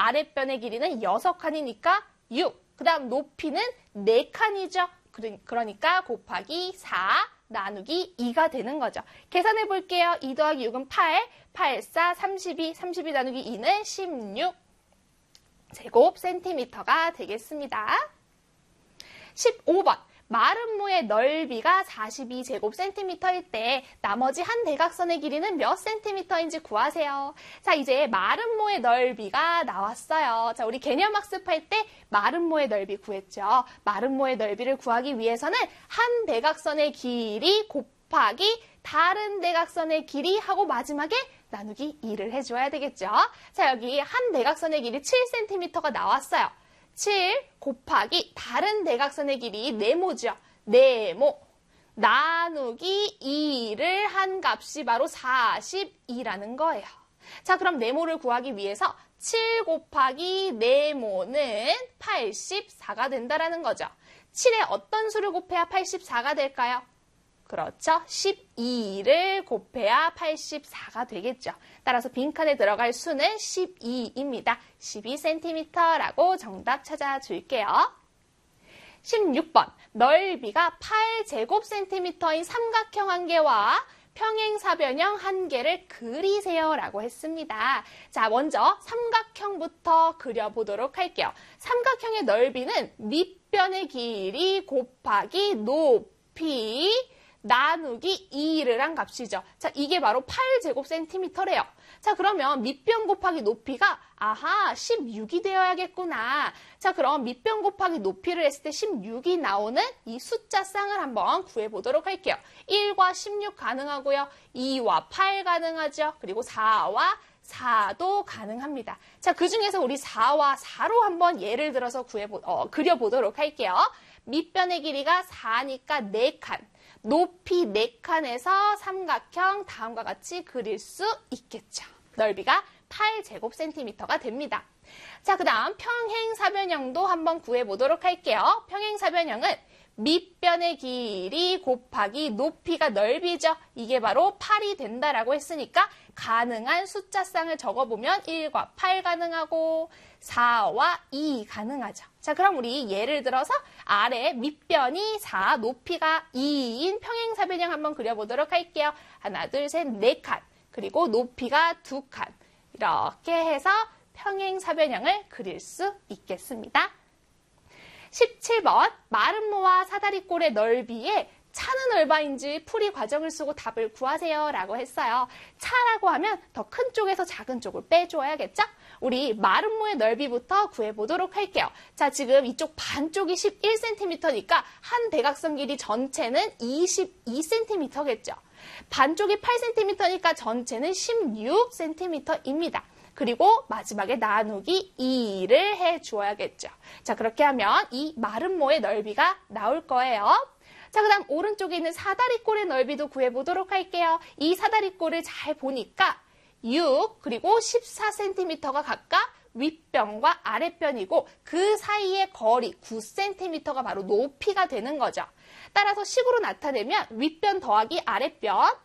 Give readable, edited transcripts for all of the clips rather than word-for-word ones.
아랫변의 길이는 6칸이니까 6. 그 다음 높이는 4칸이죠. 그러니까 곱하기 4 나누기 2가 되는 거죠. 계산해 볼게요. 2 더하기 6은 8, 8, 4, 32, 32 나누기 2는 16 제곱센티미터가 되겠습니다. 15번. 마름모의 넓이가 42제곱센티미터일 때 나머지 한 대각선의 길이는 몇 센티미터인지 구하세요. 자, 이제 마름모의 넓이가 나왔어요. 자, 우리 개념학습할 때 마름모의 넓이 구했죠. 마름모의 넓이를 구하기 위해서는 한 대각선의 길이 곱하기 다른 대각선의 길이 하고 마지막에 나누기 2를 해줘야 되겠죠. 자, 여기 한 대각선의 길이 7cm가 나왔어요. 7 곱하기 다른 대각선의 길이 네모죠. 네모 나누기 2를 한 값이 바로 42라는 거예요. 자, 그럼 네모를 구하기 위해서 7 곱하기 네모는 84가 된다라는 거죠. 7에 어떤 수를 곱해야 84가 될까요? 그렇죠. 12를 곱해야 84가 되겠죠. 따라서 빈칸에 들어갈 수는 12입니다. 12cm라고 정답 찾아줄게요. 16번. 넓이가 8제곱센티미터인 삼각형 한 개와 평행사변형 한 개를 그리세요 라고 했습니다. 자, 먼저 삼각형부터 그려보도록 할게요. 삼각형의 넓이는 밑변의 길이 곱하기 높이 나누기 2를 한 값이죠. 자, 이게 바로 8제곱센티미터래요. 자, 그러면 밑변 곱하기 높이가 16이 되어야겠구나. 자, 그럼 밑변 곱하기 높이를 했을 때 16이 나오는 이 숫자 쌍을 한번 구해보도록 할게요. 1과 16 가능하고요. 2와 8 가능하죠. 그리고 4와 4도 가능합니다. 자, 그중에서 우리 4와 4로 한번 예를 들어서 그려보도록 할게요. 밑변의 길이가 4니까 4칸. 높이 4칸에서 삼각형 다음과 같이 그릴 수 있겠죠. 넓이가 8제곱센티미터가 됩니다. 자, 그 다음 평행사변형도 한번 구해보도록 할게요. 평행사변형은 밑변의 길이 곱하기 높이가 넓이죠. 이게 바로 8이 된다라고 했으니까 가능한 숫자 쌍을 적어보면 1과 8 가능하고 4와 2 가능하죠. 자, 그럼 우리 예를 들어서 아래 밑변이 4, 높이가 2인 평행사변형 한번 그려보도록 할게요. 하나, 둘, 셋, 4칸. 그리고 높이가 2칸. 이렇게 해서 평행사변형을 그릴 수 있겠습니다. 17번. 마름모와 사다리꼴의 넓이에 차는 얼마인지 풀이 과정을 쓰고 답을 구하세요 라고 했어요. 차라고 하면 더 큰 쪽에서 작은 쪽을 빼줘야겠죠? 우리 마름모의 넓이부터 구해보도록 할게요. 자, 지금 이쪽 반쪽이 11cm니까 한 대각선 길이 전체는 22cm겠죠. 반쪽이 8cm니까 전체는 16cm입니다. 그리고 마지막에 나누기 2를 해주어야겠죠. 자, 그렇게 하면 이 마름모의 넓이가 나올 거예요. 자, 그 다음 오른쪽에 있는 사다리꼴의 넓이도 구해보도록 할게요. 이 사다리꼴을 잘 보니까 6 그리고 14cm가 각각 윗변과 아랫변이고 그 사이의 거리 9cm가 바로 높이가 되는 거죠. 따라서 식으로 나타내면 윗변 더하기 아랫변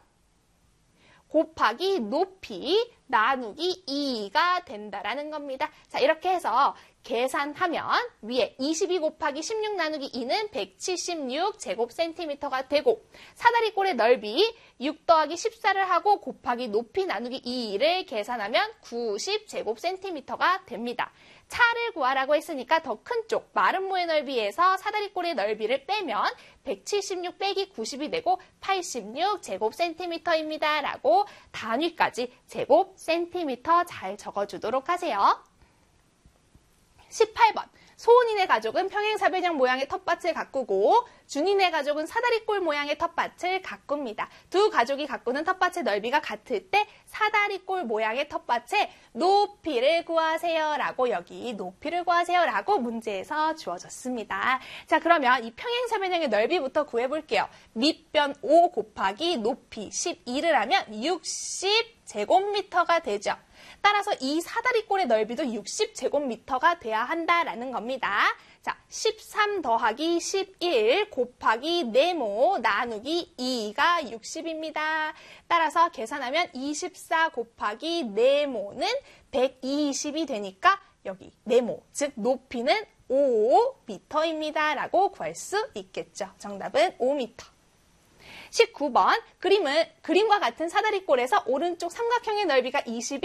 곱하기 높이 나누기 2가 된다라는 겁니다. 자, 이렇게 해서 계산하면 위에 22 곱하기 16 나누기 2는 176제곱센티미터가 되고 사다리꼴의 넓이 6 더하기 14를 하고 곱하기 높이 나누기 2를 계산하면 90제곱센티미터가 됩니다. 차를 구하라고 했으니까 더 큰 쪽 마름모의 넓이에서 사다리꼴의 넓이를 빼면 176 빼기 90이 되고 86제곱센티미터입니다. 라고 단위까지 제곱센티미터 잘 적어주도록 하세요. 18번. 소은이네 가족은 평행사변형 모양의 텃밭을 가꾸고 준이네 가족은 사다리꼴 모양의 텃밭을 가꿉니다. 두 가족이 가꾸는 텃밭의 넓이가 같을 때 사다리꼴 모양의 텃밭의 높이를 구하세요 라고 여기 높이를 구하세요 라고 문제에서 주어졌습니다. 자, 그러면 이 평행사변형의 넓이부터 구해볼게요. 밑변 5 곱하기 높이 12를 하면 60제곱미터가 되죠. 따라서 이 사다리꼴의 넓이도 60제곱미터가 돼야 한다라는 겁니다. 자, 13 더하기 11 곱하기 네모 나누기 2가 60입니다. 따라서 계산하면 24 곱하기 네모는 120이 되니까 여기 네모, 즉 높이는 5m입니다. 라고 구할 수 있겠죠. 정답은 5m. 19번 그림과 같은 사다리꼴에서 오른쪽 삼각형의 넓이가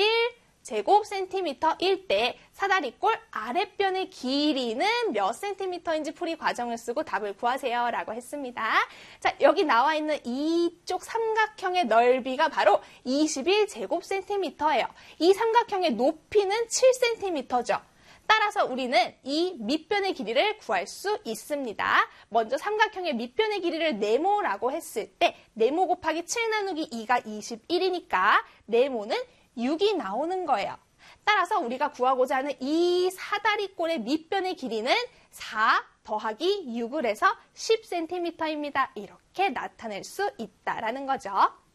21제곱센티미터일 때 사다리꼴 아랫변의 길이는 몇 센티미터인지 풀이 과정을 쓰고 답을 구하세요. 라고 했습니다. 자, 여기 나와 있는 이쪽 삼각형의 넓이가 바로 21제곱센티미터예요. 이 삼각형의 높이는 7cm죠. 따라서 우리는 이 밑변의 길이를 구할 수 있습니다. 먼저 삼각형의 밑변의 길이를 네모라고 했을 때 네모 곱하기 7 나누기 2가 21이니까 네모는 6이 나오는 거예요. 따라서 우리가 구하고자 하는 이 사다리꼴의 밑변의 길이는 4 더하기 6을 해서 10cm입니다. 이렇게 나타낼 수 있다라는 거죠.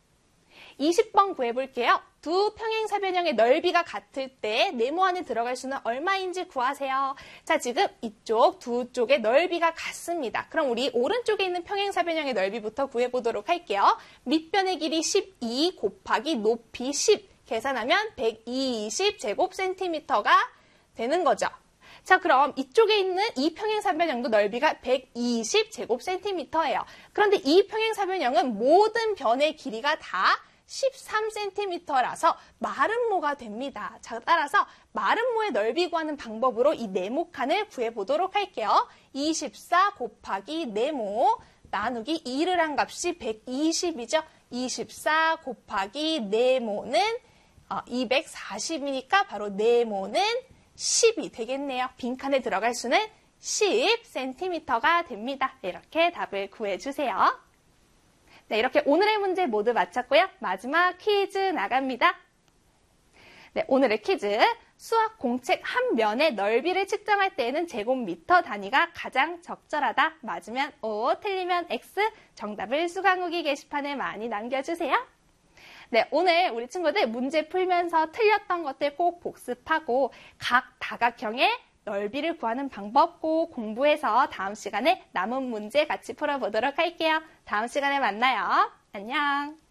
20번 구해볼게요. 두 평행사변형의 넓이가 같을 때 네모 안에 들어갈 수는 얼마인지 구하세요. 자, 지금 이쪽 두 쪽의 넓이가 같습니다. 그럼 우리 오른쪽에 있는 평행사변형의 넓이부터 구해보도록 할게요. 밑변의 길이 12 곱하기 높이 10 계산하면 120제곱센티미터가 되는 거죠. 자, 그럼 이쪽에 있는 이 평행사변형도 넓이가 120제곱센티미터예요. 그런데 이 평행사변형은 모든 변의 길이가 다 13cm라서 마름모가 됩니다. 자, 따라서 마름모의 넓이 구하는 방법으로 이 네모칸을 구해보도록 할게요. 24 곱하기 네모 나누기 2를 한 값이 120이죠. 24 곱하기 네모는 240이니까 바로 네모는 10이 되겠네요. 빈칸에 들어갈 수는 10cm가 됩니다. 이렇게 답을 구해주세요. 네, 이렇게 오늘의 문제 모두 마쳤고요. 마지막 퀴즈 나갑니다. 네, 오늘의 퀴즈. 수학 공책 한 면의 넓이를 측정할 때에는 제곱미터 단위가 가장 적절하다. 맞으면 O, 틀리면 X. 정답을 수강후기 게시판에 많이 남겨주세요. 네, 오늘 우리 친구들 문제 풀면서 틀렸던 것들 꼭 복습하고 각 다각형의 넓이를 구하는 방법 꼭 공부해서 다음 시간에 남은 문제 같이 풀어보도록 할게요. 다음 시간에 만나요. 안녕.